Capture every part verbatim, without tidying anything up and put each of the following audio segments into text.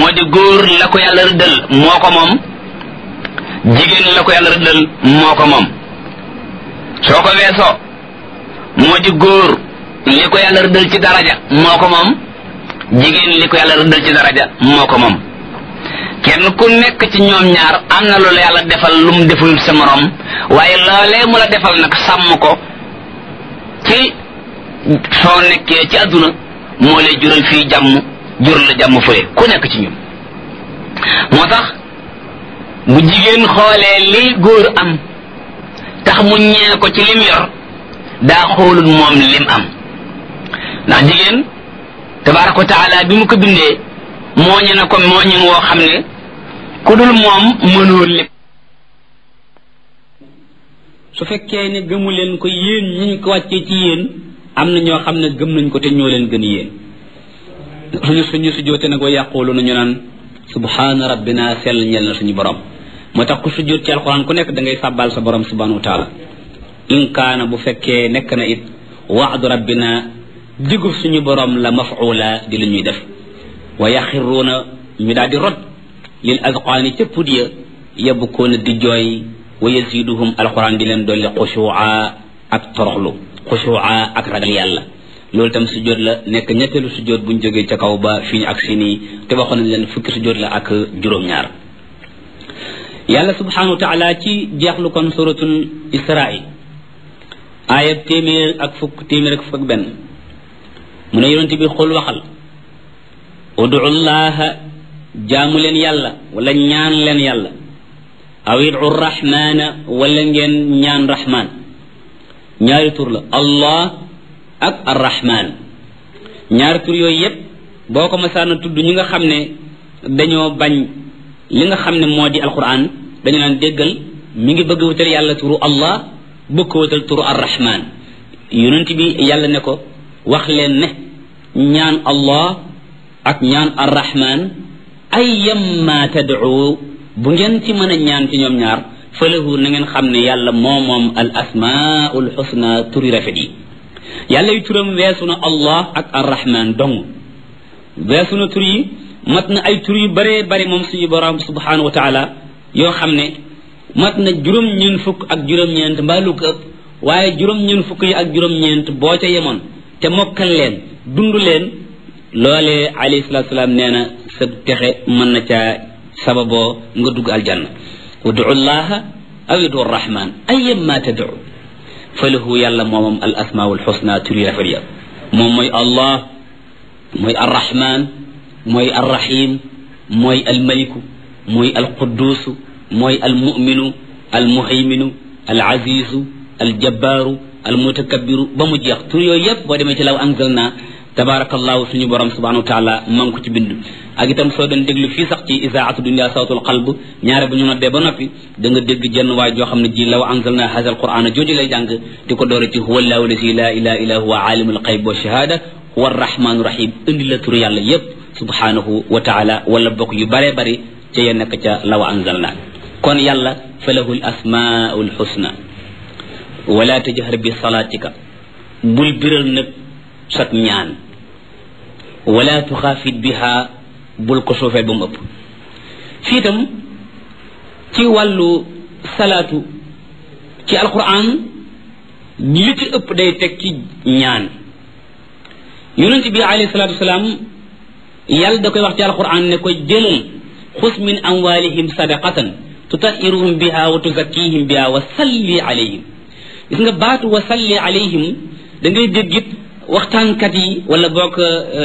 moo di góor la ko yàlla rëddal moo ko moom jigéen la ko yàlla rëddal moo ko moom soo ko weesoo moo di góor li ko yàlla rëddal ci daraja moo ko moom jigéen li ko yàlla rëddal ci daraja moo ko moom kenn ku nekk ci ñoom ñaar am na loolu yàlla defal lu mu deful sa morom waaye loolee mu la defal nag sàmm ko ci soo nekkee ci àdduna moo lay jural fii jàmm jural la jàmm fële ku nekk ci ñun moo tax bu jigéen xoolee li góor am tax mu ñee ko ci lim yor daa xoolul moom lim am ndax jigéen tabaaraka wa taala bi mu ko bindee mooñe na ko mooñin woo xam ne ku dul moom mënoo lépp. su fekkee ne gëmu leen ko yéen ñi ñu ko wàccee ci yéen am na ñoo xam ne gëm nañ ko te ñoo leen gën yéen suñu suñu sujjóote nag wa yàqulu nañu naan subhaana rabbina sell ñel na suñu borom moo tax ku sujjóot ci alxuraan ku nekk da ngay sàbbaal sa borom subhanahu wa taala in kaana bu fekkee nekk na it waadu rabbina digub suñu borom la mafuula di lu ñuy def wa yaxiruuna ñu daal di rot lil azqaani ca pud ya yabkoona di jooy wa yaziduhum alquran di leen dolli xushua ak toroxlu xushua ak ragal yàlla loolu tam sujjóot la nekk ñetteelu sujjóot buñ jógee ca kaw ba fii ñu ak si nii te waxoon nañ leen fukki sujjóot la ak juróom-ñaar yàlla subhanahu wa taala ci jeexlu kon suratul isra'i aayab téeméer ak fukk téeméer ak fukk benn mu ne yonent bi xul waxal udu llaha jaamu leen yàlla wala ñaan leen yàlla aw idu rahmana wala ngeen ñaan rahman ñaari tur la allah ak arrahman ñaari tur yooyu yépp boo ko masaana tudd ñi nga xam ne dañoo bañ li nga xam ne moo di alquran dañu naan déggal mi ngi bëgg wutal yàlla turu allah bëgg ko wutal turu arrahman yonent bi yàlla ne ko wax leen ne ñaan allah ak ñaan arrahman ay yamma tad'u bu ngeen ci mën a ñaan ci ñoom ñaar falahu na ngeen xam ne yàlla moo moom al asmaul husna turi rafet yi yàlla yu turam weesu na allah ak arrahman dong weesu na tur yi mat na ay tur yu bëree bëri moom suñu borom subhanahu wa taala yoo xam ne mat na juróom-ñeent fukk ak juróom-ñeent mbaa lu ko ëpp waaye juróom-ñeent fukk yi ak juróom-ñeent boo ca yemoon te mokkal leen dund leen loolee alayhi salaatu salaam nee na sa texe mën na caa sababoo nga dugg aljanna udu llaha aw udu rahman ayyamma tad'u falahu yàlla moomam al asmaul husna turi rafet ya moom mooy allah mooy arrahman mooy arrahim mooy almaliku mooy alqudusu mooy almuminu almuhayminu alazizu aljabbaru almutakabbiru ba mu jeex tur yooyu yëpp boo demee ci law anzalna tabarakallahu suñu borom subhanahu wa taala man ko ci bind ak itam soo doon déglu fii sax ci isaatu dunya sawtul qalb ñaare bu ñu noddee ba noppi da nga dégg jenn waay joo xam ne ji law anzalna hadha alquran jooju lay jàng di ko doore ci huwa allahu lazi la ilaha illa huwa alimul qayb wa shahada huwa arrahmanu rahim indi la tur yàlla yépp subhanahu wa taala wala bokk yu bare bari ca ya nekk ca law anzalna kon yàlla falahu al asmaul husna wala tajhar bi salatika bul biral nag sat ñaan wala tuxaafit biha bul ko suufee ba mu ëpp fii itam ci wàllu salaatu ci alquran li ci ëpp day teg ci ñaan yonent bi alayhi salaatu wasalaam yàlla da koy wax ci alquran ne ko jëlal xus min amwalihim sadaqatan tutahiruhum biha wa tuzakkihim biha wa salli alayhim gis nga baatu wa salli alayhim da ngay dégg it waxtaankat yi wala boog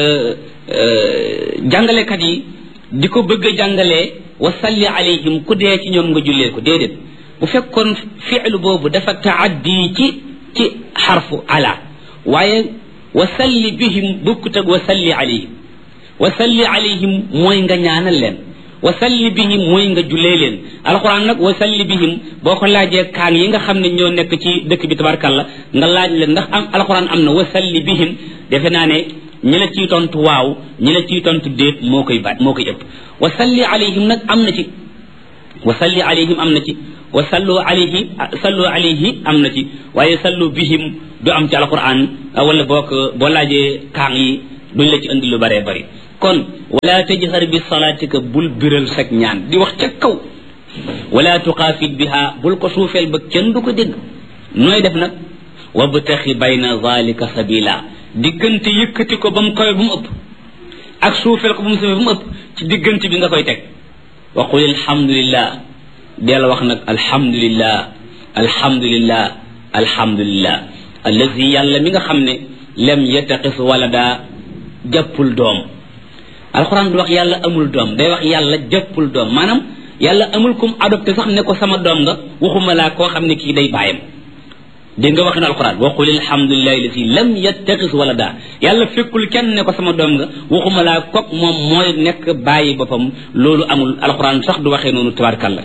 jàngalekat yi di ko bëgg a jàngalee wa salli alayhim ku dee ci ñoom nga jullee ko déedéet bu fekkoon fi'lu boobu dafa taaddi ci ci xarfu ala waaye wa salli bihim bukkut ak wa salli alayhim wa salli alayhim mooy nga ñaanal leen wa salli bihim mooy nga jullee leen alquran nag wa salli bihim boo ko laajee kaan yi nga xam ne ñoo nekk ci dëkk bi tabarkalla nga laaj leen ndax am alquran am na wa salli bihim defe naa ne ñi la ciy tontu waaw ñi la ciy tontu déet moo koy baat moo koy ëpp wa salli alayhim nag am na ci wa salli alayhim am na ci wa sallu alayhi sallu alayhi am na ci waaye sallu bihim du am ci alquran wala boo ko boo laajee kaan yi duñ la ci indi lu bëree bëri kon wala tajhar bi salaatika bul biral sag ñaan di wax ca kaw wala tuxaafit biha bul ko suufeel ba kenn du ko dégg nooy def nag wabtaxi bayna zalika sabila diggante yëkkati ko ba mu kawe ba mu ëpp ak suufeel ko ba mu suufee ba mu ëpp ci diggante bi nga koy teg wa qul alhamdulillah deel wax nag alhamdulillah alhamdulillah alhamdulillah allazi yàlla mi nga xam ne lam yattaqis walada jàppul doom alxuraan du wax yàlla amul doom day wax yàlla jàppul doom maanaam yàlla amul kum adopté sax ne ko sama doom nga waxuma laa koo xam ne kii day bàyyam dégg nga wax na alxuraan wa qul alhamdulillahi allazi lam yattaqis walada yàlla fekkul kenn ne ko sama doom nga waxuma laa kook moom mooy nekk bàyyi boppam loolu amul alxuraan sax du waxee noonu tabaarkalla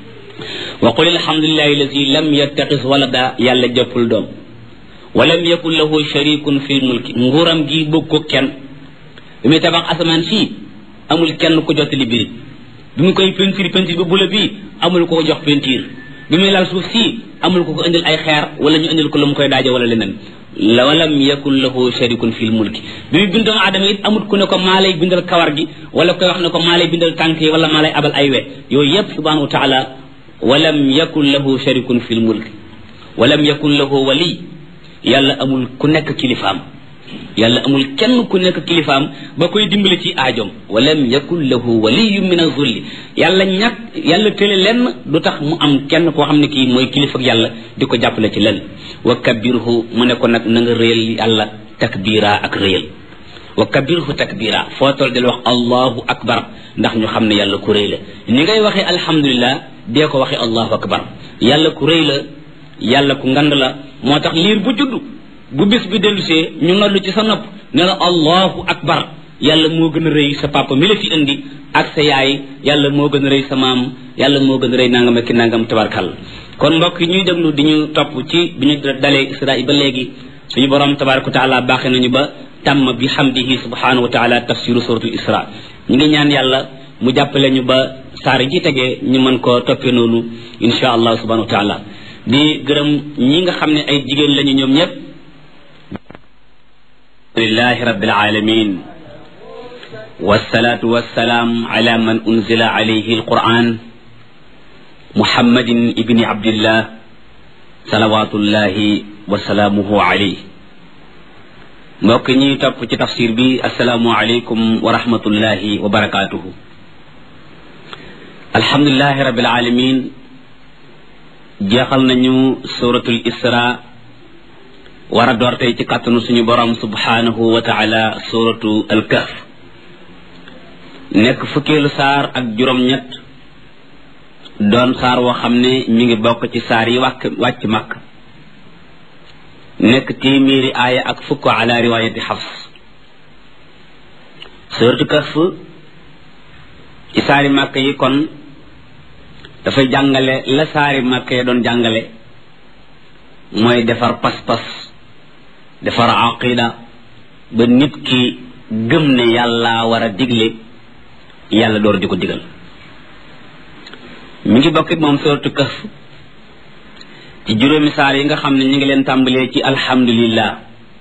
wa qul alhamdulillahi allazi lam yattaqis walada yàlla jàppul doom walam yakun lahu sharikun fil mulki nguuram gi bëgg ko kenn bi muy tabax asamaan sii amul kenn ku jottali biri bi mu koy peinture peinture bi bula bii amul ko ko jox peinture bi muy lal suuf sii amul ko ko indil ay xeer wala ñu indil ko lu mu koy daaje wala leneen la walam yakun lahu sharikun fil mulki bi muy bind doomu aadama it amul ku ne ko maa lay bindal kawar gi wala koy wax ne ko maa lay bindal tànk yi wala maa lay abal ay we yooyu yépp subhanahu wa taala walam yakun lahu sharikun fil mulki walam yakun lahu wali yàlla amul ku nekk kilifaam yàlla amul kenn ku nekk kilifaam ba koy dimbali ci aajoom walam yakun lahu waliyun min azulli yàlla ñàkk yàlla tële lenn du tax mu am kenn koo xam ne kii mooy kilifa ak yàlla di ko jàppale ci lenn wa kabirhu mu ne ko nag na nga réyal yàlla takbira ak réyal wa kabirhu takbira foo toll del wax allahu akbar ndax ñu xam ne yàlla ku réy la ni ngay waxee alhamdulillah dee ko waxee allahu akbar yàlla ku réy la yàlla ku ngand la moo tax liir bu juddu bu bis bi dellusee ñu noddu ci sa nopp ne la allahu akbar yàlla moo gën a rëy sa papa mi la fi indi ak sa yaay yàlla moo gën a rëy sa maam yàlla moo gën a rëy nangam ak nangam tabarkal kon mbokk yi ñuy déglu di ñu topp ci bi ñu dalee isra ba léegi suñu borom tabaraka wa taala baaxee nañu ba tàmm bi hamdihi subhanahu wa taala tafsiru suratul isra ñu ngi ñaan yàlla mu jàppale ñu ba saar yi ci tegee ñu mën koo toppee noonu insha allah subhanahu wa taala di gërëm ñi nga xam ne ay jigéen lañu ñoom ñëpp lillahi rabbil alamin wassalatu wassalaam ala man unzila alayhi alquran muhammadin ibni abdillah salawatullahi wa salaamuhu alayhi mbokk ñi topp ci tafsir bi assalaamu alaykum wa rahmatullahi wa barakatuhu alhamdulillahi rabbil alamin jeexal nañu suratul isra war a door tey ci kàttanu suñu borom subhanahu wa taala suratu al-kahf nekk fukkeelu saar ak juróom-ñett doon saar woo xam ne mi ngi bokk ci saar yi wàcc wàcc màkk nekk téeméeri aaya ak fukk ala riwayati xafs suratu kahf ci saari màkk yi kon dafay jàngale la saari màkk yi doon jàngale mooy defar pas-pas defar aqida ba nit ki gëm ne yàlla war a digle yàlla door di ko digal mi ngi bokk moom suratu kahf ci juróomi saar yi nga xam ne ñu ngi leen tàmbalee ci alhamdulillah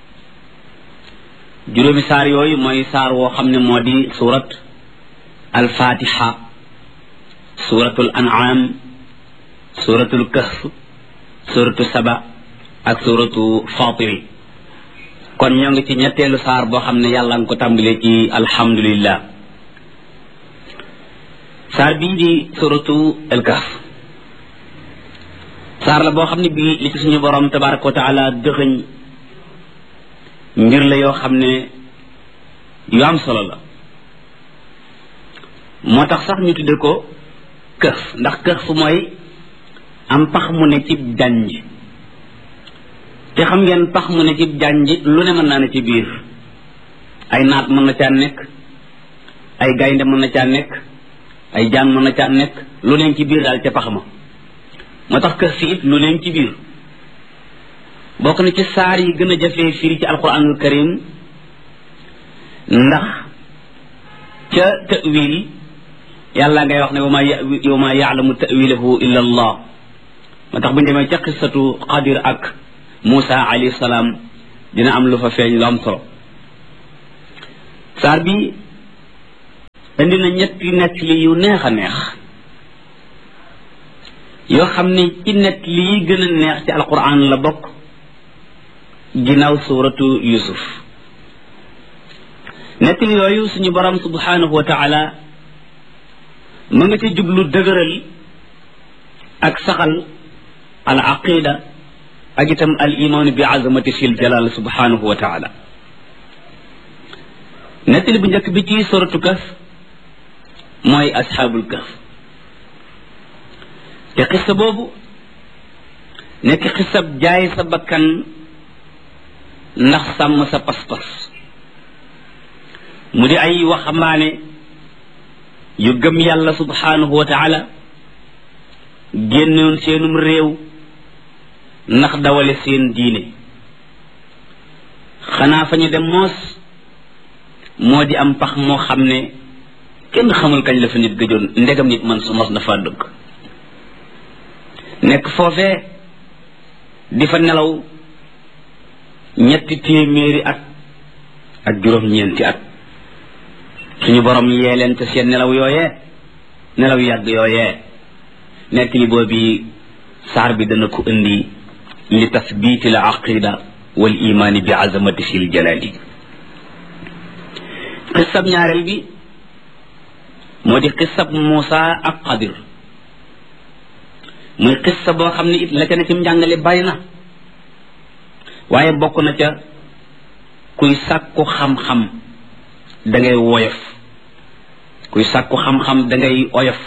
juróomi saar yooyu mooy saar woo xam ne moo di surat alfatiha suratul an'am suratul kahf suratu saba ak suratu fatiri kon ñoo ngi ci ñetteelu saar boo xam ne yàlla nga ko tàmbalee ci alhamdulillah saar bii di suratu al-kahf saar la boo xam ne bii li ci suñu borom tabaraka wa taala dëxëñ mbir la yoo xam ne yu am solo la moo tax sax ñu tudde ko kahf ndax kahf mooy am pax mu ne ci janj te xam ngeen pax mu ne ci janj lu ne mën naa ne ci biir ay naat mën na caa nekk ay gaynde mën na caa nekk ay jaan mën na caa nekk lu leen ci biir daal ca pax ma moo tax kahf it lu leen ci biir bokk na ci saar yi gën a jafee firi ci alquranul karim ndax ca ta'wil yàlla ngay wax ne wa ma wa ma ya'lamu ta'wilahu illa allah moo tax bu ñu demee ca qissatu Qadir ak Moussa alayhi salaam dina am lu fa feeñ lu am solo saar bi indi na ñetti nettali yu neex a neex yoo xam ne ci nettali yi gën a neex ci alquran la bokk ginnaaw suuratu yusuf nettali yooyu suñu borom subhanahu wa taala mu nga ci jublu dëgëral ak saxal al aqida ak itam al iman bi azamati sil jalal subhanahu wa taala nettali bu njëkk bi ci suratu kaf mooy asxaabul kaf te xissa boobu nekk xissab jaay sa bakkan ndax sàmm sa pas-pas mu di ay waxambaane yu gëm yàlla subhanahu wa taala génnoon seenum réew ndax dawale seen diine xanaa fa ñu dem moos moo di am pax moo xam ne kenn xamul kañ la fa nit gëjoon ndegam nit man su mos na faa dëkk nekk foofee di fa nelaw ñetti téeméeri at ak juróom-ñeenti at suñu borom yee leen te seen nelaw yooyee nelaw yàgg yooyee nekk li boobi saar bi dana ko indi li tasbiiti la aqida wal imaani bi azamati sil jalali xisab ñaareel bi moo di xisab Muusa ak Xadir muy xissa boo xam ne it la ca ne ci njàngale bari na waaye bokk na ca kuy sàkku xam-xam da ngay woyof kuy sàkku xam-xam da ngay oyof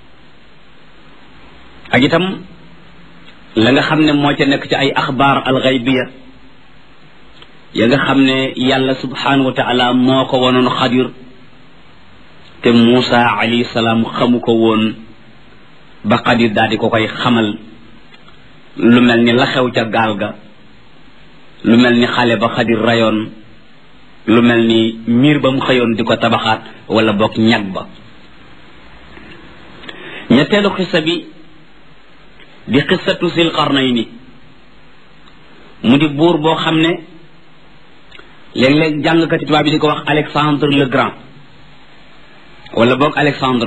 ak itam la nga xam ne moo ca nekk ci ay axbaar alxaybiya ya nga xam ne yàlla subhanahu wa taala moo ko wonoon Xadir te Muusa alayhi salaam xamu ko woon ba Xadir daal di ko koy xamal lu mel ni la xew ca gaal ga lu mel ni xale ba Xadir rayoon lu mel ni miir ba mu xëyoon di ko tabaxaat wala bokk ñag ba ñetteelu xissa bi di xissatu sil qarnayni mu di buur boo xam ne léeg-léeg jàngkati tubaab bi di ko wax Alexandre le Grand wala boog Alexandre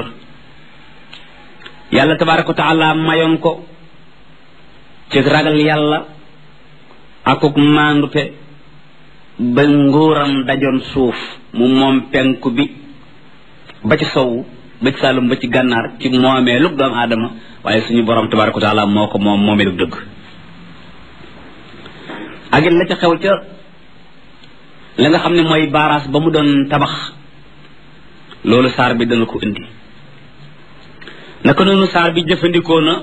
yàlla tabaraka wa taala mayoon ko ci ragal yàlla akuk maandute ba nguuram dajoon suuf mu moom penku bi ba ci sowu ba ci saalum ba ci gànnaar ci moomeelug doomu aadama waaye suñu borom tabaraka wa taala moo ko moom moomeelug dëgg ak it la ca xew ca la nga xam ne mooy baaraas ba mu doon tabax loolu saar bi dana ko indi naka noonu saar bi jëfandikoo na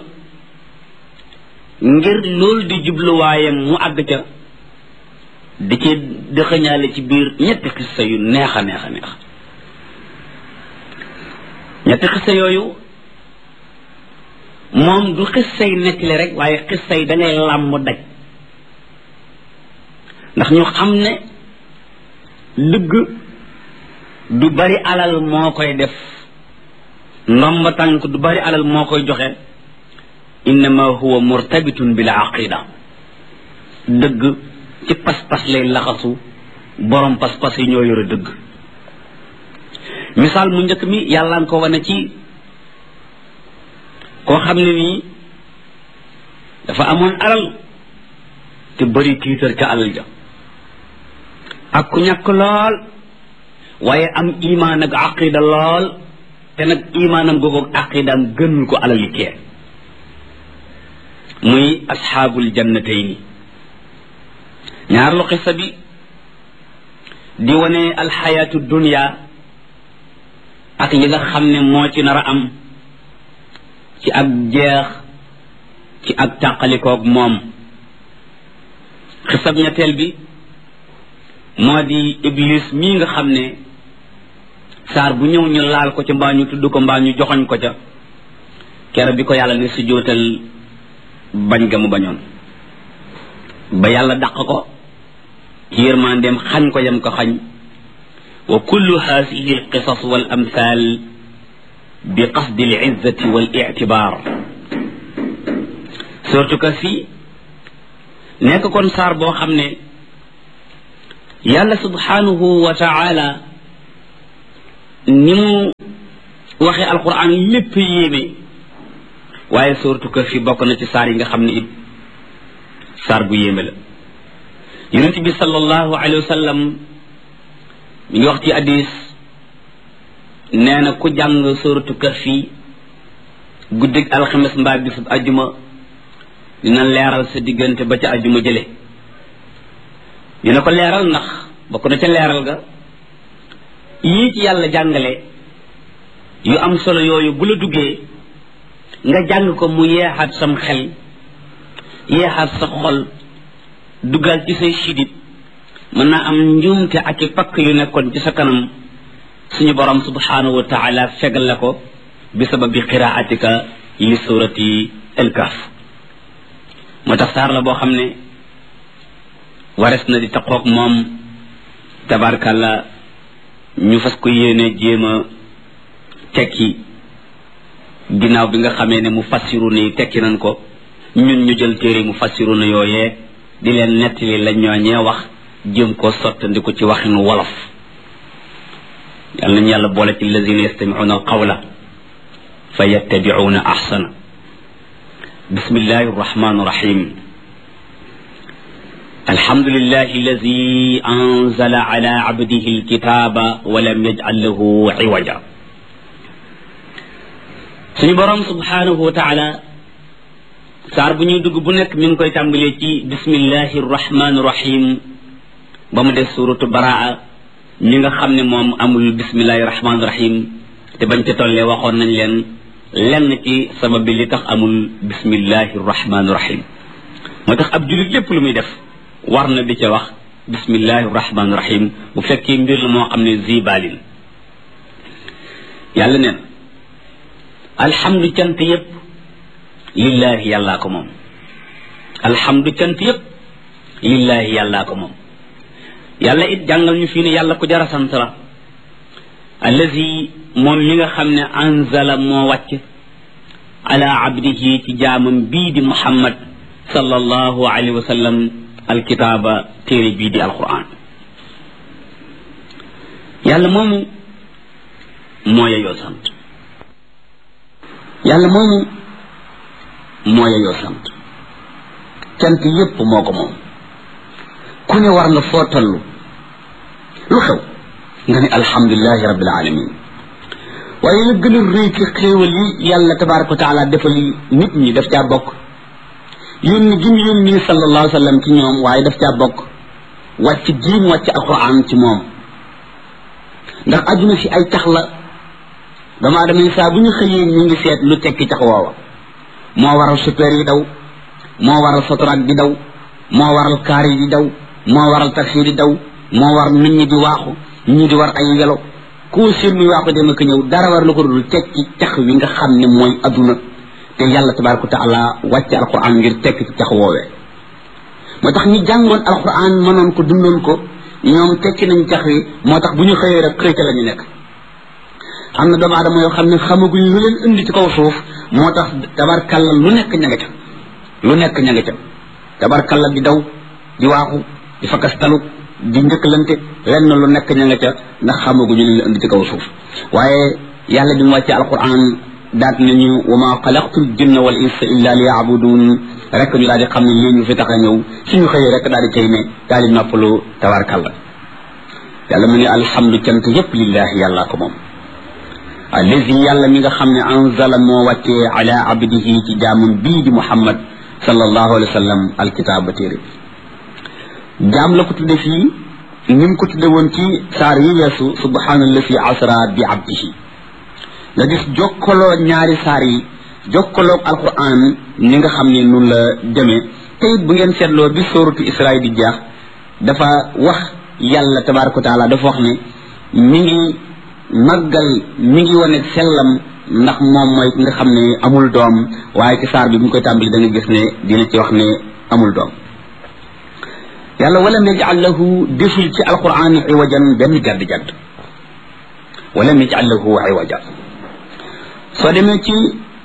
ngir loolu di jubluwaayam mu àgg ca di ci dëxëñaale ci biir ñetti xissa yu neex a neex a neex ñetti xissa yooyu moom du xissay nettali rek waaye xissay da ngay làmb daj ndax ñu xam ne dëgg du bari alal moo koy def ndomba tànk du bari alal moo koy joxe innama huwa murtabitun bil aqida dëgg ci pas-pas lay laxasu borom pas-pas yi ñoo yore dëgg misaal mu njëkk mi yàlla nga ko wane ci koo xam ne nii dafa amoon alal te bari tiitar ca alal ja ak ku ñàkk lool waaye am imaan ak aqida lool te nag imaanam googu ak aqidaam gënul ko alal yi kee muy asxaabul jannatayni ñaar lu xissa bi di wane alxayaatu dunya ak li nga xam ne moo ci nar a am ci ak jeex ci ak tàqalikoog moom xissab ñetteel bi moo di iblis mii nga xam ne saar bu ñëw ñu laal ko ca mbaa ñu tudd ko mbaa ñu joxoñ ko ca kere bi ko yàlla ne si jootal bañ ga mu bañoon ba yàlla dàq ko ci yërmandeem xañ ko yam ko xañ wa kullu haasihi alqisas wal amthal bi qasdi alizzati wal ictibar surtout que si nekk kon saar boo xam ne yàlla subhanahu wa taala ni mu waxe alquran lépp yéeme waaye suuratu Kahf bokk na ci saar yi nga xam ne it saar bu yéeme la yonent bi sallallahu alayhi wa sallam mi ngi wax ci hadiis nee na ku jàng suuratu Kahf guddig alxames mbaa bisub ajjuma dina leeral sa diggante ba ca ajjuma jële dina ko leeral ndax bokk na ca leeral ga yii ci yàlla jàngale yu am solo yooyu bu la duggee nga jàng ko mu yeexaat sam xel yeexaat sa xol duggal ci say sidit mën naa am njuumte ak i pakk yu nekkoon ci sa kanam suñu borom subhanahu wa taala fegal la ko bi sababi qiraatika li surati al-Kahf moo tax saar la boo xam ne wares na di taqoog moom tabarkalla ñu fas ko yéene jéem a tekki ginnaaw bi nga xamee ne mu fassiru ni tekki nañ ko ñun ñu jël téere mu fassiru na yooyee di leen nettali la ñooñee wax jéem koo sottandi ko ci waxinu wolof yàlla nañu yàlla boole ci lazina yastami'una alqawla fa yattabi'una ahsana bismillahi arrahmani irrahim alhamdulillahi alladi anzala ala abdihi alkitaba wa lam yaj'al lahu iwaja suñu borom subhanahu wa taala saar bu ñuy dugg bu nekk mi ngi koy tàmbalee ci bismillahi arrahmani irrahim ba mu des suratu baraa ñi nga xam ne moom amul bismillahi rahmaani rahim te bañ ca tollee waxoon nañ leen lenn ci sabab bi li tax amul bismillahi rahmaani rahim moo tax ab jullit lépp lu muy def war na di ca wax bismillahi rahmaani rahim bu fekkee mbir la moo xam ne zibalin yàlla neen alhamdu cant yépp lillahi yàllaa ko moom alhamdu cant yépp lillahi yàllaa ko moom yàlla it jàngal ñu fii ne yàlla ku jara sant la allazi moom mi nga xam ne anzala moo wàcc ala abdihi ci jaamam bii di muhammad sallallahu alayhi wa sallam alkitaaba téere bii di alquran yàlla moomu moo yeyoo sant yàlla moomu moo yeyoo sant cant yépp moo ko moom ku ne war nga foo tollu lu xew nga ne alhamdulilahi rabbil alamin waaye la gën a rëy ci xéewal yi yàlla tabaraka wa taala defal nit ñi daf caa bokk yónni gi mu yónni sallallahu alayhi wa sallam ci ñoom waaye daf caa bokk wàcc gi mu wàcc alquran ci moom ndax àdduna si ay cax la dama adama saa bu ñu xëyee ñu ngi seet lu tekki cax woowa moo waral super yi daw moo waral sotoraak di daw moo waral kaar yi di daw moo waral taxi di daw moo war nit ñi di waaxu nit ñi di war ay welo koo seen muy waaxu dem ak ñëw dara war la ko dul tekki cax wi nga xam ne mooy adduna te yàlla tabaraka wa taala wàcce alquran ngir tekki ci cax woowee moo tax ñi jàngoon alquran mënoon ko dundoon ko ñoom tekki nañ cax wi moo tax bu ñu xëyee rek xëyta la ñu nekk am na doomu aadama yoo xam ne xamaguñ lu leen indi ci kaw suuf moo tax tabarkalla lu nekk ña nga ca lu nekk ña nga ca tabarkalla di daw di waaxu di fakastalu di njëkkalante lenn lu nekk ña nga ca ndax xamaguñu leen indi ci kaw suuf waaye yàlla bi mu wàcce alquran daat nañu wa ma xalaqtul jinna wal insa illa liya'budun rek ñu daal di xam ne lii ñu fi tax a ñëw suñu xëyee rek daal di cay ne daal di noppalu tabarkalla yàlla mu ne alhamdu cant yépp lillahi yàllaa ko moom allazi yàlla mi nga xam ne anzala moo wàccee ala abdihi ci jaamam bii di muhammad sallallahu alayhi wa sallam alkitaaba téere jaam la ko tudde fii ni mu ko tudde woon ci saar yi weesu subhanallazi asra bi abdihi nga gis jokkaloo ñaari saar yi jokkaloog alquran ni nga xam ne nun la demee te it bu ngeen seetloo bi sóoratu Israa di jeex dafa wax yàlla tabaraka wa taala dafa wax ne mi ngi màggal mi ngi wane sellam ndax moom mooy ki nga xam ne amul doom waaye ci saar bi bu ñu koy tàmbali da nga gis ne dina ci wax ne amul doom yàlla walam yaj'al lahu deful ci alquran iwajan benn jadd-jadd walam yaj'al lahu iwaja soo demee ci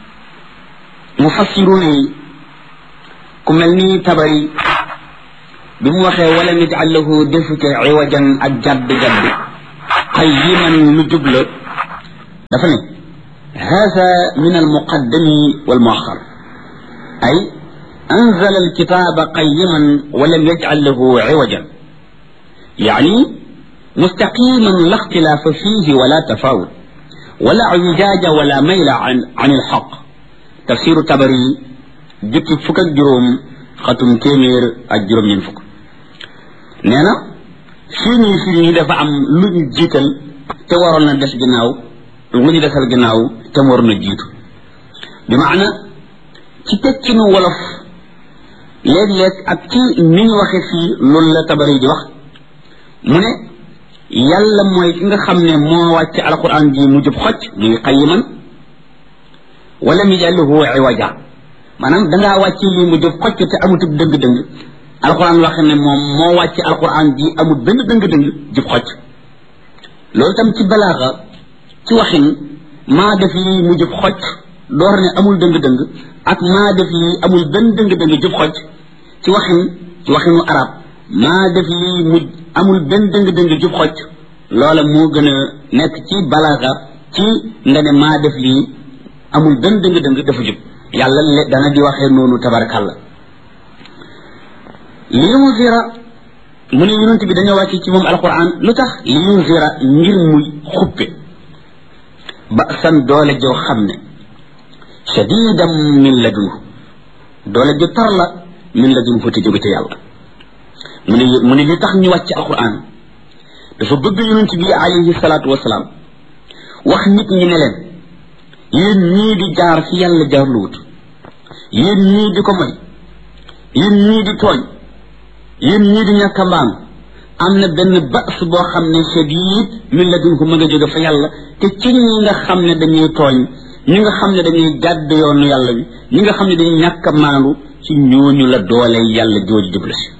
mufassiruna yi ku mel ni Tabari bi mu waxee walam yaj'al lahu defu ci iwajan ak jadd-jadd qayyiman lu jubla dafa ne هذا من المقدم والمؤخر أي أنزل الكتاب قيما ولم يجعل له عوجا يعني مستقيما لا اختلاف فيه ولا تفاوت ولا اعوجاج ولا ميل عن, عن الحق تفسير تبري جبت فك الجروم ختم تيمير الجروم ينفك نينا فيني فيني دفع am luñ jiital te waroon na des ginnaaw lu ñu desal ginnaaw te mu waroon na jiitu bi maana ci tekkinu wolof léeg-léeg ak ci ni ñu waxe fii loolu la tabari di wax mu ne yàlla mooy ki nga xam ne moo wàcc alquran ji mu jub xocc muy qayiman wala mi jallahu iwaja maanaam dangaa wàcc lii mu jub xocc te amutub dëng-dëng alquran waxe ne moom moo wàcc alquran ji amul benn dëng-dëng jub xocc loolu tam ci balaaxa ci waxin maa def lii mu jub xocc door ne amul dëng-dëng ak maa def lii amul benn dëng-dëng jub xocc ci waxin ci waxinu arab maa def lii mu amul benn dëng-dëng jub xocc loola moo gën a nekk ci balaaxa ci nga ne maa def lii amul benn dëng-dëng dafa jub yàlla dana di waxee noonu tabarakallah li yunzira mu ne yonent bi dañoo wàcc ci moom alquran lu tax li yunzira ngir muy xuppe ba san doole joo xam ne shadidan min ladunhu doole ju tar la min ladunhu te jóge ca yàlla mu ne mu ne li tax ñu wàcc alquran dafa bëgg yonent bi alayhi salaatu wasalaam wax nit ñi ne leen yéen ñii di jaar fi yàlla jaarluwut yéen ñii di ko moy yéen ñii di tooñ yéen ñii di ñàkk mbaam am na benn bas boo xam ne shadid min ladunhu ma nga jóge fa yàlla te ci ñi nga xam ne dañuy tooñ ñi nga xam ne dañuy gàdd yoonu yàlla bi ñi nga xam ne dañuy ñàkk maandu ci ñooñu la doole yàlla jooju jublu si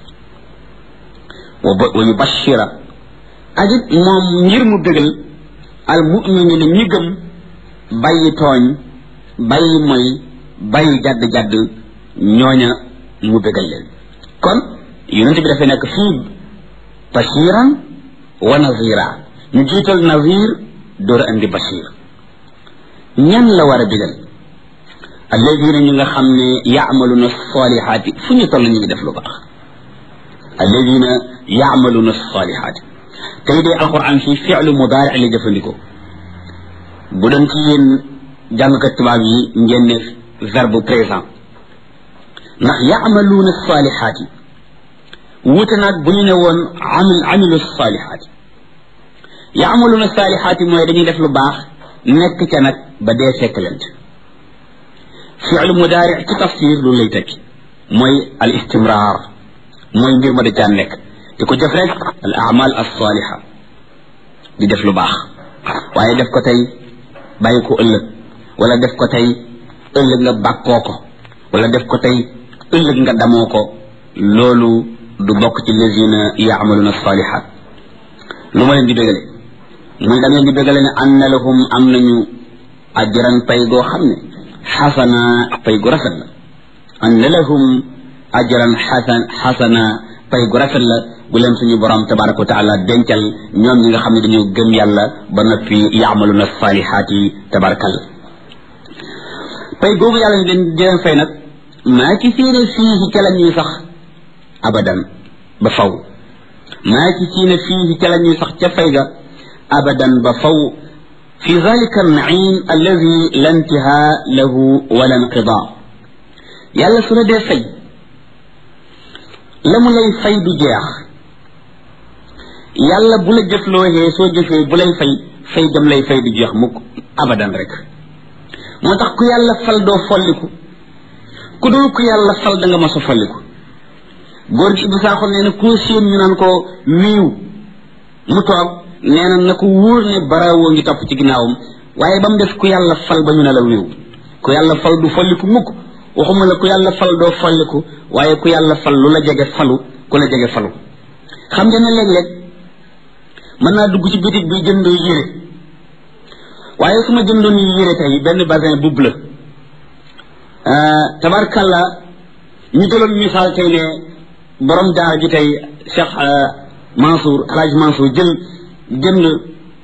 wa yubashira ajit moom ngir mu bégal al mu'minina ñi gëm bàyyi tooñ bàyyi moy bàyyi jadd jadd ñooña mu bégal leen kon yonent bi dafay nekk fii bashiran wa nazira ñu jiital nazir door a andi bashir ñan la war a bégal alladina ñi nga xam ne yaamaluna salihaati fu ñu toll ñu ngi def lu baax alladina yaamaluna salihaati tey dee alquran fii fi'lu mudaari li jëfandikoo bu doon ci yéen jàngkat tubaab yi ngeen ne verbe présent ndax yaamaluuna salihaati wuute naag bu ñu ne woon amil amilu salihaati yaamaluuna salihaati mooy dañuy def lu baax nekk ca nag ba dee fekk leen ca fi'lu mudaari ci tafsir lu lay tekki mooy al istimrar mooy mbir ma da caa nekk di ko def rek al amal as saliha di def lu baax waaye def ko tey bàyyi ko ëllëg wala def ko tey ëllëg nga bàkkoo ko wala def ko tey ëllëg nga damoo ko loolu du bokk ci lazina yaamaluna salihat lu ma leen di bégale muy da ngeen di bégale ne anna lahum am nañu ajran pay goo xam ne xasana pay gu rafet la anna lahum ajran xasan xasana pay gu rafet la gu leen suñu borom tabaraka wa taala dencal ñoom ñi nga xam ne dañoo gëm yàlla ba noppi yaamaluna salihaati tabarakalla pay googu yàlla ñu leen di leen fay nag maa ci fiine fii ca la ñuy sax abadan ba faw maa ci fiine fii ca la ñuy sax ca fay ga abadan ba faw fi zalika an-na'im alladi la intihaa lahu wala inqidaa yàlla su la dee fay la mu lay fay du jeex yàlla bu la jëflooxee soo jëfee bu lay fay fay jëm lay fay du jeex mukk abadan rek moo tax ku yàlla fal doo folliku ku dul ku yàlla fal da nga mas a folliku góor gi Ibou Sakho nee na koo séen ñu naan ko wiiw mu toog nee na na ko wóor ne barawoo ngi topp ci ginnaawam waaye ba mu def ku yàlla fal ba ñu ne la wiiw ku yàlla fal du folliku mukk waxuma la ku yàlla fal doo folliku waaye ku yàlla fal lu la jege falu ku la jege falu xam nga ne léeg-léeg mën naa dugg ci bitig bi jënd yére waaye su ma jëndoon yére tey benn basin bu bleu tabarkalla ñu jëloon misaal tey ne borom daara ji tey Cheikh Mansour Alhaji Mansour jël jënd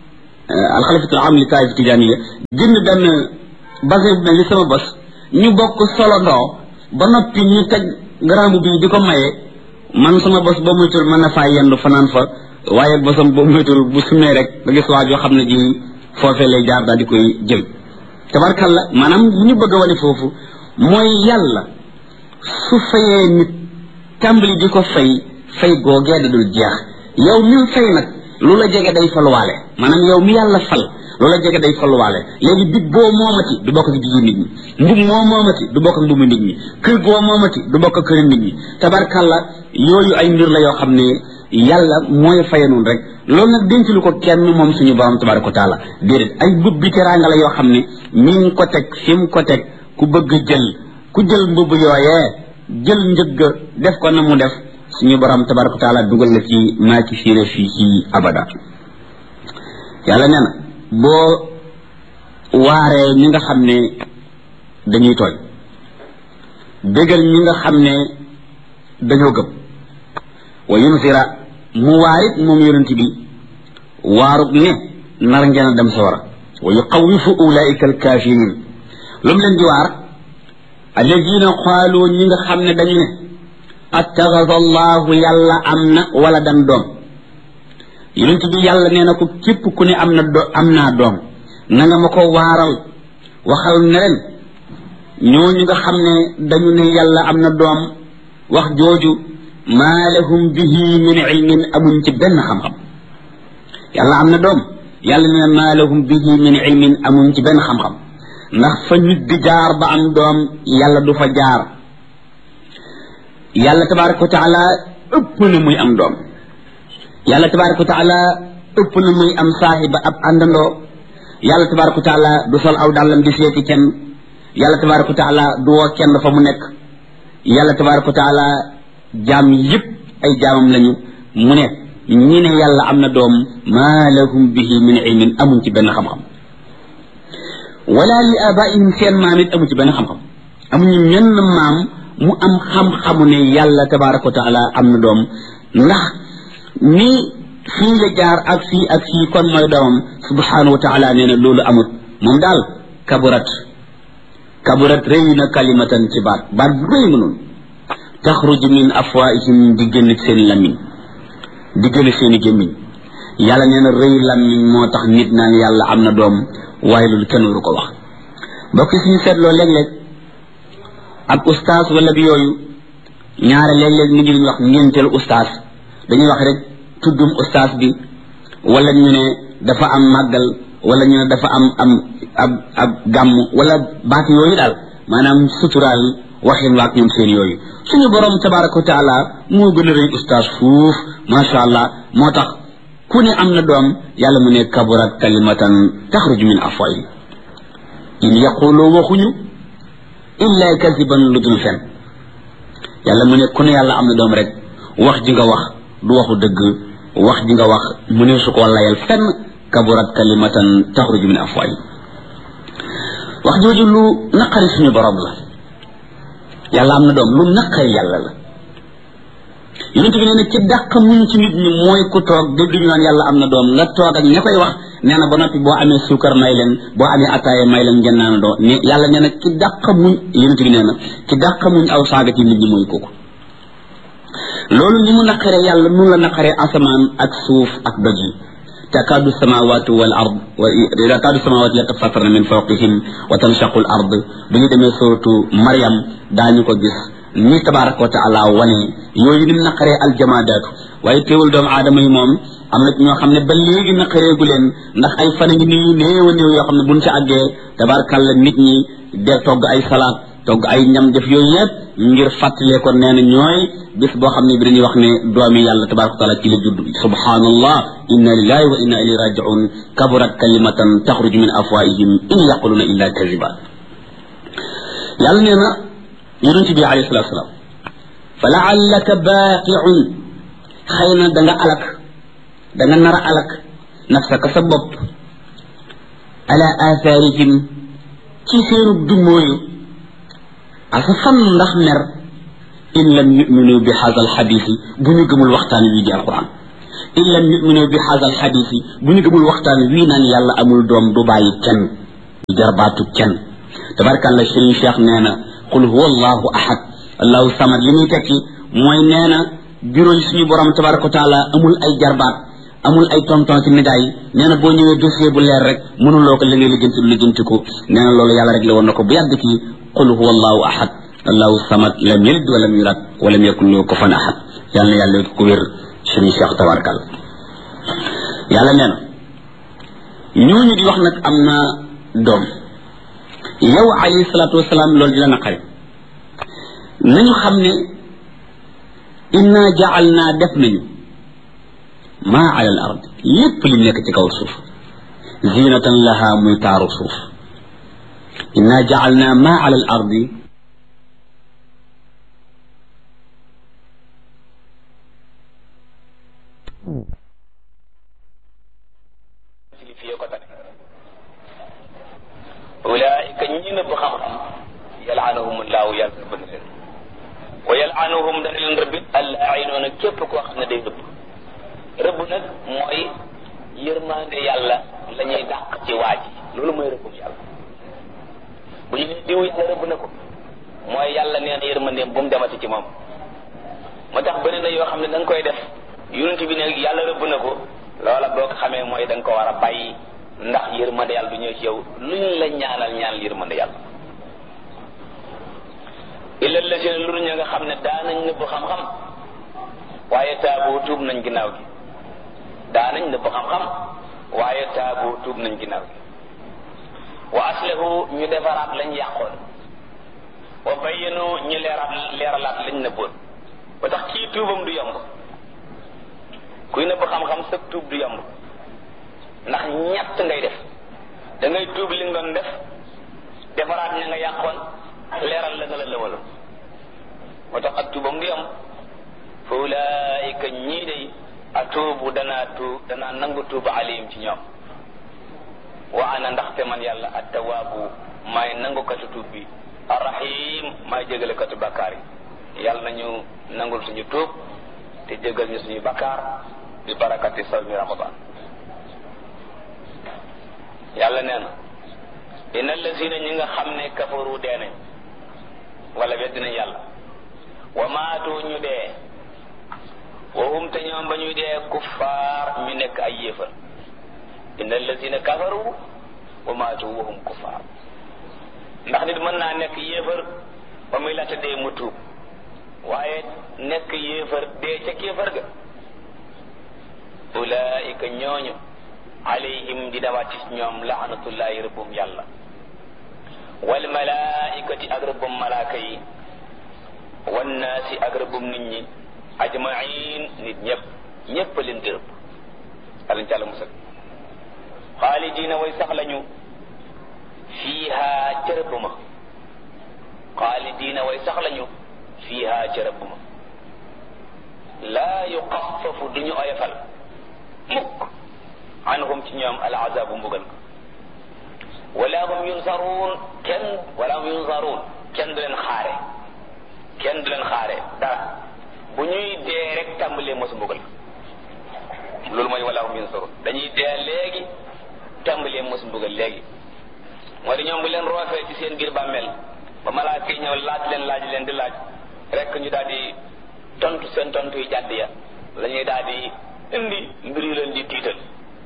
alxalifatul am li taif tijaniya jënd benn basin bu mel ni sama bos ñu bokk solo ndoo ba noppi ñu teg garambu bi di ko maye man sama bos boo moytul mën na faa yendu fanaan fa waaye bosam boo moytul bu sumee rek nga gis waa joo xam ne ji foofee lay jaar daal di koy jël tabarkalla maanaam bu ñu bëgg a wane foofu mooy yàlla su fayee nit tàmbali di ko fay fay googee da dul jeex yow mi fay nag lu la jege day faluwaale maanaam yow mi yàlla fal lu la jege day faluwaale léegi big boo moomati du bokk ak bigi nit ñi mbub moo moomati du bokk ak mbubu nit ñi kër goo moomati du bokk ak kër nit ñi tabarkalla yooyu ay mbir la yoo xam ne yàlla mooy fayanoon rek loolu nag denc lu ko kenn moom suñu borom tabaraka taala déedéet ay mbub bi teraanga la yoo xam ne mi ngi ko teg fi mu ko teg ku bëgg jël ku jël mbubb yooyee jël njëgg def ko na mu def suñu borom tabaraka taala dugal la ci maaki fiire fii ci abada yàlla nee na boo waaree ñi nga xam ne dañuy tooñ bégal ñi nga xam ne dañoo gëm wa yunzira mu waarit moom yonent bi waarut ne nar ngeen a dem sawara wa yuqawifu ulaika alkafirin lu mu leen di waar alladina qaalu ñi nga xam ne dañu ne attaxada allahu yàlla am na wala dan doom yonent bi yàlla nee na ko képp ku ne am na do am naa doom na nga ma ko waaral waxal ne ren ñooñu nga xam ne dañu ne yàlla am na doom wax jooju maa lahum bihi min ilmin amuñ ci benn xam-xam yàlla am na doom yàlla nee na maa lahum bihi min ilmin amuñ ci benn xam-xam ndax fa nit di jaar ba am doom yàlla du fa jaar yàlla tabaraka wa taala ëpp na muy am doom yàlla tabaraka wa taala ëpp na muy am saahiba ab àndandoo yàlla tabaraka wa taala du sol aw dàllam di seeti kenn yàlla tabaraka wa taala du woo kenn fa mu nekk yàlla tabaraka wa taala jaam yëpp ay jaamam lañu mu ne ñi ne yàlla am na doom maa lahum bihi min ilmin amuñ ci benn xam-xam wala li abaihim seen maam it amuñ ci benn xam-xam amuñu menn maam mu am xam-xamu ne yàlla tabaraka wa taala am na doom ndax ni fii la jaar ak fii ak fii kon mooy doomam subhanahu wa taala nee na loolu amut moom daal kaburat kaburat rëy na kalimatan ci baat baat bu rëy ma noonu taxruju min afwaihim di génn seen lamiñ di génn seen i gémmiñ yàlla nee na rëy lamiñ moo tax nit naan yàlla am na doom waaye loolu kenn waru ko wax mbokk yi suñu seetloo léeg-léeg ak ustaas wala bi yooyu ñaare léeg-léeg nit ñi dañuy wax ngénteel ustaas dañuy wax rek tuddum ustaas bi wala ñu ne dafa am màggal wala ñu ne dafa am am ab ab gàmm wala baat yooyu daal maanaam suturaal waxin waak ñoom seen yooyu suñu borom tabaraka wa taala moo gën a rëy ustaas fuuf macha allah moo tax ku ne am na doom yàlla mu ne kaburat kalimatan taxruju min afwayi in yaqulu waxuñu illa kasiban lu dul fen yàlla mu ne ku ne yàlla am na doom rek wax ji nga wax du waxu dëgg wax ji nga wax mu ne su ko layal fenn kaburat kalimatan taxruju min afwayi wax jooju lu naqari suñu borom la yàlla am na doom lu naqari yàlla la yonent bi nee na ci dàq muñ ci nit ñi mooy ku toog dégg ñu naan yàlla am na doom nga toog ak ña koy wax nee na ba noppi boo amee suukar may leen boo amee ataaya may leen ngeen naan doo ne yàlla nee na ci dàq muñ yonent bi nee na ci dàq muñ aw saaga ci nit ñi mooy kooku loolu ni mu naqaree yàlla nun la naqaree asamaan ak suuf ak doj yi takaadu samawatu wal ard wa takaadu samawatu yatafattarna min fawqihim wa tanshaqu al ard bi ñu demee suratu Maryam daañu ko gis ni tabaraka wa taala wane yooyu ni mu naqaree aljamaadaatu waaye teewul doomu aadama yi moom am na ñoo xam ne ba léegi naqareegu leen ndax ay fan a ngi nii néew a néew yoo xam ne buñ ci àggee tabarakalla nit ñi de togg ay salaat togg ay ñam def yooyu yëpp ngir fàttalee ko nee na ñooy bis boo xam ne bi dañuy wax ne doomi yàlla tabaraka wa taala ci la judd subhanallah inna lillahi wa inna ilayhi raji'un kaburat kalimatan taxruju min afwaihim in yaquluna illa kaziba yàlla nee na yonent bi alayhi salatu wasalaam fa laallaka baaqi'un xëy na da nga alak da nga nar a alak nafsaka sa bopp ala atharihim ci seenu dumooyu asa fan ndax mer in lam yuminu bi hadha al hadith bu ñu gëmul waxtaan wi di alquran in lam yuminu bi hadha al hadith bu ñu gëmul waxtaan wii naan yàlla amul doom du bàyyi kenn du jarbaatu kenn tabarkalla Serigne Cheikh nee na qul huwa allahu ahad allahu samad li muy tekki mooy nee na bureau yi suñu borom tabaraka wa taala amul ay jarbaat amul ay tonton ci nijaay nee na boo ñëwee dossier bu leer rek mënuloo ko li ngay lijjanti lu lijjanti ko nee na loolu yàlla rek la woon na ko bu yàgg ci qul huwa allahu ahad allahu samad lam yalid walam yulad walam yakun lahu kufuwan ahad yàlla na yàlla ko wér Serigne Cheikh tabarkalla yàlla nee na ñooñu di wax nag am na doom yow alayhi salaatu wasalaam loolu di la naqari nañu xam ne inna ja'alna def nañu maa ala al ard lépp li nekk ci kaw suuf zinatan laha muy taaru suuf inna ja'alna maa ala al ardi ulaika ñi nëbb xam-xam yal'anuhum allahu yàlla rëbb na leen wa yal'anuhum dana leen rëbbit allaa'inuuna képp koo xam ne day rëbb rëbb nag mooy yërmande yàlla la ñuy dàq ci waaj loolu mooy rëbbum yàlla bu ñu ne diw yàlla rëbb na ko mooy yàlla nee na yërmandeem bu mu demati ci moom moo tax bëri na yoo xam ne da nga koy def yonent bi ne yàlla rëbb na ko loola boo ko xamee mooy da nga ko war a bàyyi ndax yërmande yàlla du ñëw ci yow luñ la ñaanal ñaan yërmande yàlla illa lazina lu ña nga xam ne daanañ nëbb xam-xam waaye taabu tuub nañ ginnaaw gi daanañ nëbb xam-xam waaye taabu tuub nañ ginnaaw gi wa aslahu ñu defaraat lañ yàqoon wa bayyanu ñu leeraat leeralaat lañ nëbboon ba tax kii tuubam du yomb kuy nëbb xam-xam sa tuub du yomb ndax ñett ngay def da ngay tuub li nga doon def defaraat ña nga yàqoon leeral la nga la lëwaloon moo tax ak tuubam du yomb fa ulaayika ñii day atuubu danaa tuub danaa nangu tuuba alayhim ci ñoom wa ana ndaxte man yàlla attawaabu maay nangukatu tuub bi arrahim maay jégalekatu bakkaar yi yàlla nañu nangul suñu tuub te jégal ñu suñu bakkaar bi barakati sawmi ramadan yàlla nee na inna allazina ñi nga xam ne kafaru dee nañ wala weddi nañ yàlla wa maatu ñu dee wa hum te ñoom ba ñuy dee kuffaar ñu nekk ay yéefar inna allazina kafaru wa maatu wa hum kuffaar ndax nit mën naa nekk yéefar ba muy laata dee mu tuub waaye nekk yéefar dee ca kéefar ga ulaika ñooñu alayhim di dawaat ci ñoom laanatullahi rëbbum yàlla wal malaikati ak rëbbum malaaka yi wan naasi ak rëbbum nit ñi ajmain nit ñëpp ñëpp leen di rëbb alañ ci àlla musal xaalidina way sax lañu fiiha ca rëbb ma xaalidina way sax lañu fiiha ca rëbb ma laa yuxaffafu duñu oyofal mukk anhum ci ñoom al azabu mbugal ko wala hum yunsaruun kenn wala hum yunsaruun kenn du leen xaare kenn du leen xaare dara bu ñuy dee rek tàmbalee mosu mbugal ko loolu mooy wala hum yunsaruun dañuy dee léegi tàmbalee mosu mbugal léegi moo di ñoom bu leen roofee ci seen biir bàmmeel ba malaaka yi ñëw laaj leen laaj leen di laaj rek ñu daal di tontu seen tontu yu jàdd ya la ñuy daal di indi mbir yu leen di tiital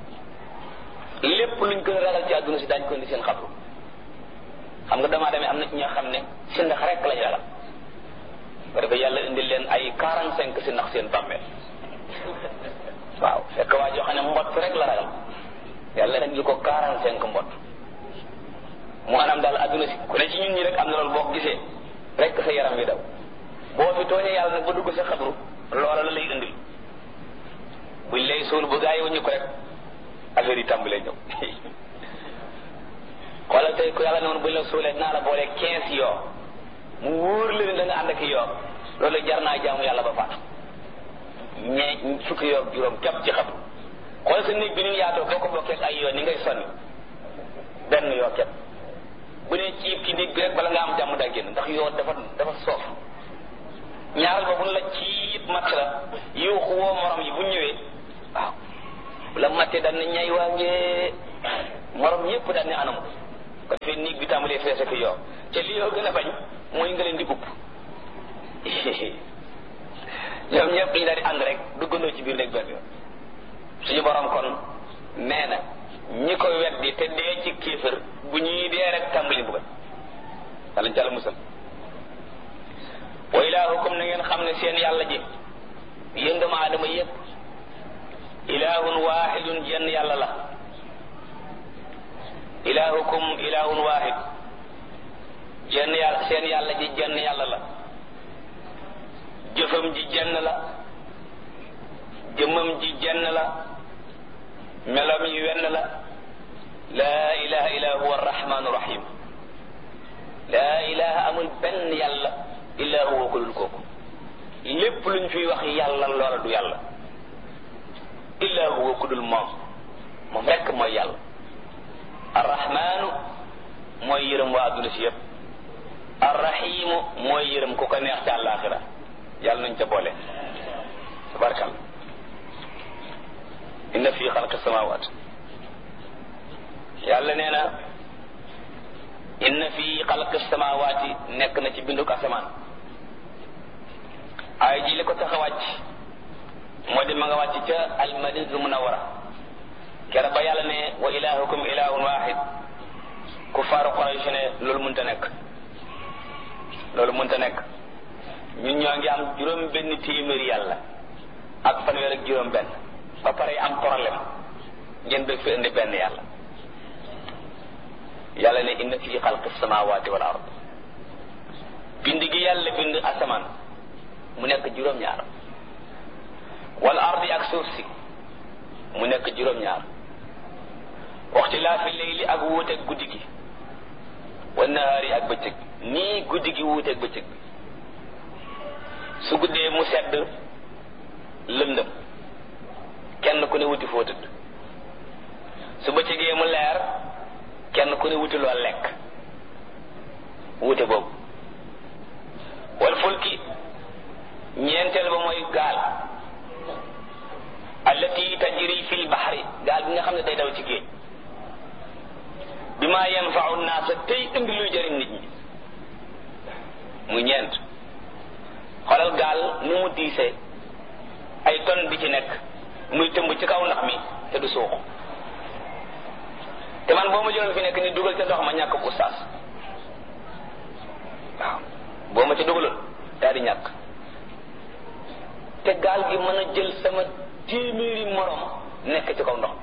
lépp luñ gën a ragal ci àdduna si daañu ko indi seen xabru xam nga damaa demee am na ci ñoo xam ne si ndax rek lañ ragal ba defee yàlla indil leen ay quarante cinq si ndax seen bàmmeel waaw fekk waa joo xam ne mbott rek la ragal yàlla indil ko quarante cinq mbott mu anam daal àdduna si ku ne ci ñun ñi rek am na loolu boo ko gisee rek sa yaram wi daw boo fi tooñee yàlla nag ba dugg sa xabru loola la lay indil buñ lay suul bu gaa yi wuñu ko rek affaire yi tàmbalee ñëw xoolal tey ku yàlla ne woon buñ la suulee naa la boole quinze yoo mu wóor leen da nga ànd ak yoo loolu jar naa jaamu yàlla ba faatu ñee fukki yoo juróom képp ci xabru xoolal sa néeg bi ni yaatoo boo ko bokkee ay yoo ni ngay sonni benn yoo képp bu ne ciib ci néeg bi rek bala nga am jàmm daa génn ndax yoo dafa dafa soof ñaaral ba buñ la ciib mat la yuuxu woo morom yi bu ñëwee waaw la matte daan ne ñay waa ngee morom yépp daan ne anam ko defee néeg bi tàmbalee fees ak yoo te li yoo gën a bañ mooy nga leen di upp ñoom ñëpp dañu daal di ànd rek duggandoo ci biir néeg benn yoon suñu borom kon nee na ñi ko weddi te dee ci kéefër bu ñuy dee rek tàmbali mbugal walañ ca la musal wa ilaahukum na ngeen xam ne seen yàlla ji yéen doomu aadama yépp ilaahun waahidun jenn yàlla la ilaahukum ilaahun waahid jenn yàlla seen yàlla ji jenn yàlla la jëfam ji jenn la jëmmam ji jenn la melam yi wenn la laa ilaha illa huwa arrahmanu rahim laa ilaha amul benn yàlla illa huwa ko dul kooku lépp luñ fiy wax yàlla loola du yàlla illa huwa ku dul moom moom rekk mooy yàlla arrahmanu mooy yërëm waa adduna si yëpp arrahimu mooy yërëm ku ko neex ca àllaaxira yàlla nañ ca boole tabarakal inna fi xalqi samawat yàlla nee na inna fi xalqi samawati nekk na ci binduk asamaan ay ji li ko tax a wàcc moo di ma nga wàcc ca almadinatul munawwara kera ba yàlla ne wa ilahukum ilahun wahid ku faaru Quraysh ne loolu mënta nekk loolu mënta nekk ñun ñoo ngi am juróom benn téeméeri yàlla ak fanweer ak juróom benn ba pare am problème ngeen bëgg fi indi benn yàlla yàlla ne inna fi xalqi samawati wal ard bind gi yàlla bind asamaan mu nekk juróom-ñaar wal ardi ak suuf si mu nekk juróom-ñaar waxtilaafi layli ak wuuteeg guddi gi wa nahaari ak bëccëg nii guddi gi wuuteeg bëccëg bi su guddee mu sedd lëndëm kenn ku ne wuti foo tëdd su bëccëgee mu leer kenn ku ne wuti loo lekk wuute boobu wal fulki ñeenteel ba mooy gaal allati tajri fil bahri gaal bi nga xam ne day daw ci géej bi ma yanfa'u naasa tey indi luy jëriñ nit ñi muy ñeent xoolal gaal ni mu diisee ay ton bi ci nekk muy tëmb ci kaw ndox mi te du suux te man boo ma jëloon fi nekk ni dugal ca ndox ma ñàkk bu ustaas waaw boo ma ci dugaloon daal di ñàkk te gaal gi mën a jël sama téeméeri morom nekk ci kaw ndox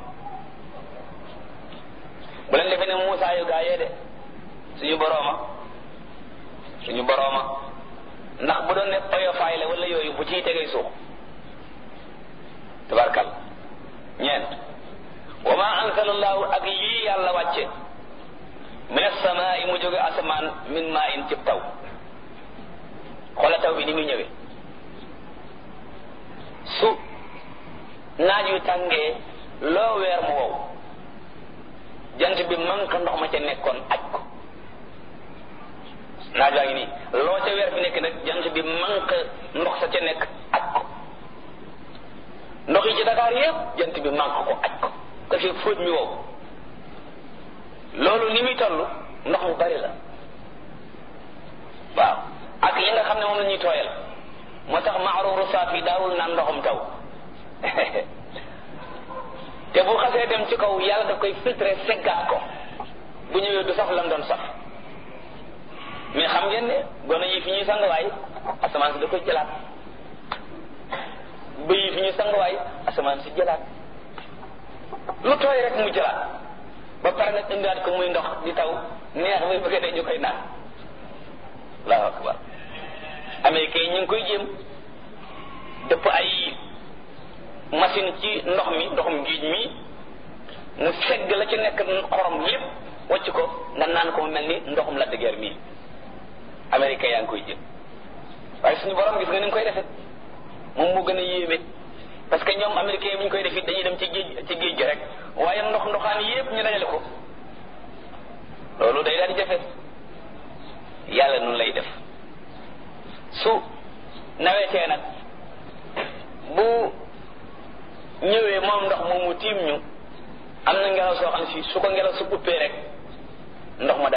bu leen defee ne Muusaa yu gaa yee de suñu borooma suñu borooma ndax bu doon ne oyofaay la wala yooyu bu ciy tegee suux tabarkal ñeent wa ma ansala allahu ak lii yàlla wàcce min as-samaa'i mu jóge asamaan min maa'in cib taw xoola taw bi ni muy ñëwee su naaj yu tàngee loo weer mu wow jant bi man ka ndox ma ca nekkoon aj ko naaj waa ngi nii loo ca weer fi nekk nag jant bi man ka ndox sa ca nekk aj ko ndox yi ci Dakar yépp jant bi man ko aj ko ko fi fóot mi wow loolu ni muy toll ndox mu bari la waaw ak yi nga xam ne moom la ñuy tooyal moo tax maaruuru saaf yi daawul naan ndoxum taw te bu xasee dem ci kaw yàlla daf koy filtré seggaat ko bu ñëwee du saf lam doon saf mais xam ngeen ne gone yi fi ñuy sanguwaay asamaan si da koy jëlaat bëy yi fi ñuy sanguwaay asamaan si jëlaat lu tooy rek mu jëlaat ba pare nag indiwaat ko muy ndox di taw neex muy bëgg de ñu koy naan allahu akbar américain yi ñu ngi koy jéem dëpp ay machine ci ndox mi ndoxum géej mi mu segg la ci nekk xorom lépp wacc ko nga naan ko mu mel ni ndoxum la de guerre mii américain yaa ngi koy jéem waaye suñu borom gis nga ni nga koy defee moom moo gën a yéeme parce que ñoom américain yi bu ñu koy def it dañuy dem ci géej ci géej gi rek waaye ndox ndoxaan yépp ñu dajale ko loolu day daal di jafe yàlla nun lay def su nawetee nag bu ñëwee moom ndox moomu tiim ñu am na ngelaw soo xam si su ko ngelaw su uppee rek ndox ma